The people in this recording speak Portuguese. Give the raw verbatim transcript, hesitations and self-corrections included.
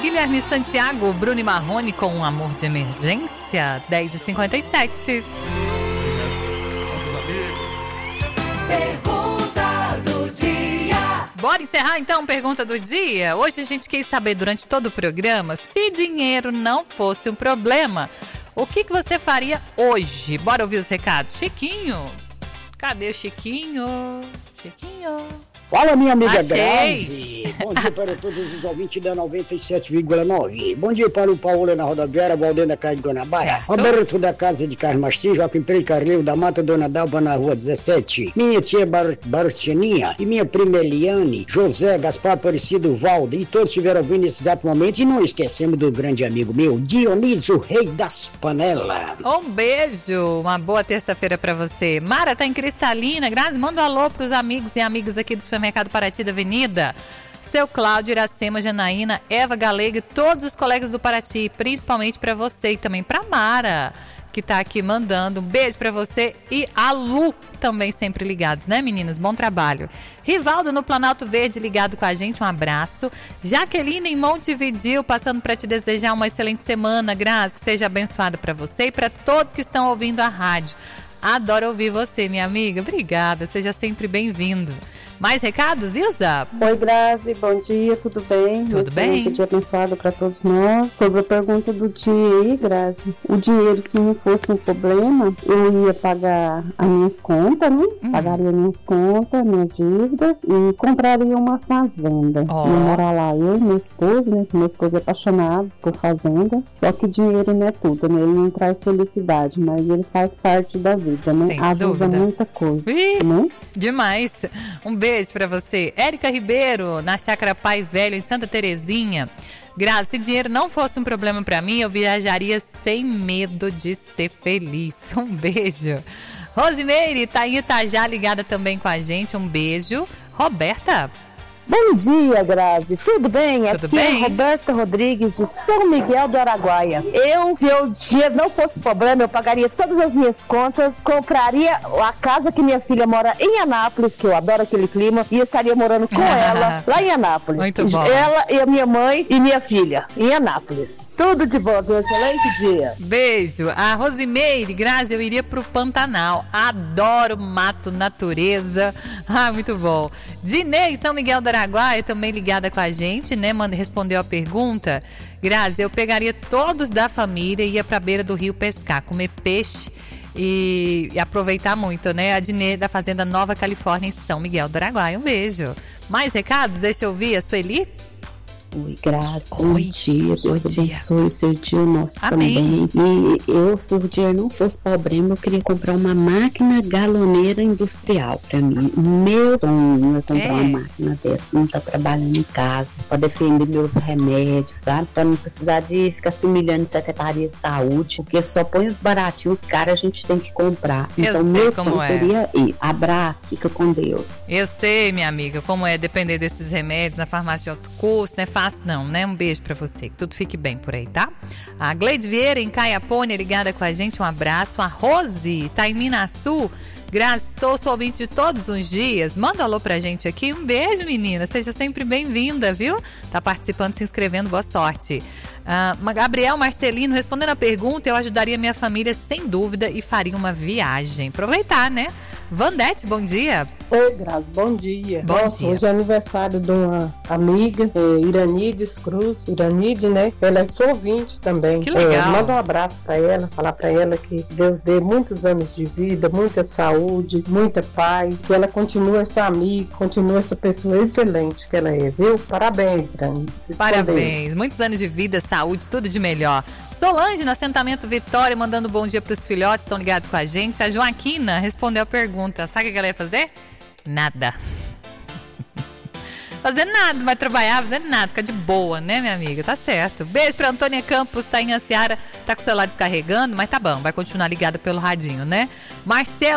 Guilherme Santiago, Bruno e Marrone com um Amor de Emergência, dez e cinquenta e sete. Pergunta do dia. Bora encerrar então a pergunta do dia? Hoje a gente quis saber durante todo o programa, se dinheiro não fosse um problema, o que, que você faria hoje? Bora ouvir os recados. Chiquinho, cadê o Chiquinho? Chiquinho... Fala, minha amiga Achei. Grazi. Bom dia para todos os ouvintes da noventa e sete vírgula nove. Bom dia para o Paulo na Rodoviária, Valdendo da Casa de Guanabara. Roberto da Casa de Carlos Martins, Joaquim Pereira Carleu da Mata, Dona Dalva na Rua dezessete. Minha tia Bar Barustianinha e minha prima Eliane, José, Gaspar Aparecido, Valdo. E todos estiveram ouvindo nesse exato momento. E não esquecemos do grande amigo meu, Dionísio, rei das panelas. Um beijo, uma boa terça-feira para você. Mara tá em Cristalina. Grazi, manda um alô pros amigos e amigas aqui do Supermercado Paraty da Avenida. Seu Cláudio, Iracema, Janaína, Eva Galega e todos os colegas do Paraty, principalmente para você e também para Mara, que tá aqui mandando um beijo para você, e a Lu também sempre ligados, né, meninos? Bom trabalho. Rivaldo no Planalto Verde ligado com a gente, um abraço. Jaqueline em Montevidéu, passando para te desejar uma excelente semana, Grazi, que seja abençoada para você e para todos que estão ouvindo a rádio. Adoro ouvir você, minha amiga. Obrigada, seja sempre bem-vindo. Mais recados, Ilza? Oi, Grazi, bom dia, tudo bem? Tudo um bem? Dia abençoado para todos nós. Sobre a pergunta do dia aí, Grazi, o dinheiro, se não fosse um problema, eu ia pagar as minhas contas, né? Hum. Pagaria minhas contas, minhas dívidas e compraria uma fazenda. Oh. Ia morar lá eu e meu esposo, né? Que meu esposo é apaixonado por fazenda. Só que dinheiro não é tudo, né? Ele não traz felicidade, mas ele faz parte da vida, né? Sem Ajuda dúvida. muita coisa, Ih, né? demais. Um beijo pra você. Érica Ribeiro, na Chácara Pai Velho, em Santa Terezinha. Grazi, se dinheiro não fosse um problema pra mim, eu viajaria sem medo de ser feliz. Um beijo. Rosimeire, tá em Itajá, ligada também com a gente. Um beijo. Roberta. Bom dia, Grazi. Tudo bem? Tudo Aqui bem? é Roberta Rodrigues, de São Miguel do Araguaia. Eu, se o dinheiro não fosse problema, eu pagaria todas as minhas contas, compraria a casa que minha filha mora em Anápolis, que eu adoro aquele clima, e estaria morando com ela lá em Anápolis. Muito bom. Ela e a minha mãe e minha filha em Anápolis. Tudo de bom, um excelente dia. Beijo. A Rosimeire, Grazi, eu iria pro Pantanal. Adoro mato, natureza. Ah, muito bom. Dinei, São Miguel do Araguaia, também ligada com a gente, né? Manda, respondeu a pergunta. Grazi, eu pegaria todos da família e ia pra beira do rio pescar, comer peixe e, e aproveitar muito, né? A Dinei da Fazenda Nova Califórnia, em São Miguel do Araguaia. Um beijo. Mais recados? Deixa eu ouvir. A Sueli? Oi, Grazi, bom Oi. dia, Deus Bom dia. abençoe o seu dia, o nosso Amém. também. E eu, se o dinheiro não fosse problema, eu queria comprar uma máquina galoneira industrial pra mim. Meu sonho é comprar É. uma máquina dessa, pra não estar trabalhando em casa, pra defender meus remédios, sabe? Pra não precisar de ficar se humilhando em Secretaria de Saúde, porque só põe os baratinhos, os caras a gente tem que comprar. Eu Então, sei meu como sonho é. seria ir. Abraço, fica com Deus. Eu sei, minha amiga, como é depender desses remédios na farmácia de alto custo. Não é fácil não, né? Um beijo pra você, que tudo fique bem por aí, tá? A Gleide Vieira, em Caiapônia, ligada com a gente, um abraço. A Rose, tá em Minasul. Grazi, sou sua ouvinte de todos os dias. Manda um alô pra gente aqui. Um beijo, menina. Seja sempre bem-vinda, viu? Tá participando, se inscrevendo. Boa sorte. Uh, Gabriel Marcelino, respondendo a pergunta, eu ajudaria minha família sem dúvida e faria uma viagem. Aproveitar, né? Vandete, bom dia. Oi, Grazi, bom dia. Bom Nossa, dia. hoje é aniversário de uma amiga, é, Iranides Cruz. Iranide, né? Ela é sua ouvinte também. Que legal. É, manda um abraço pra ela, falar pra ela que Deus dê muitos anos de vida, muita saúde, muita paz, que ela continue essa amiga, continue essa pessoa excelente que ela é, viu? Parabéns, Iranide. Parabéns, muitos anos de vida, saúde, tudo de melhor. Solange, no assentamento Vitória, mandando um bom dia pros filhotes, estão ligados com a gente. A Joaquina respondeu a pergunta, sabe o que ela ia fazer? Nada. Fazer nada, vai trabalhar, fazer nada, fica de boa, né, minha amiga? Tá certo. Beijo pra Antônia Campos, tá em Anciara, tá com o celular descarregando, mas tá bom, vai continuar ligada pelo radinho, né? Marcelo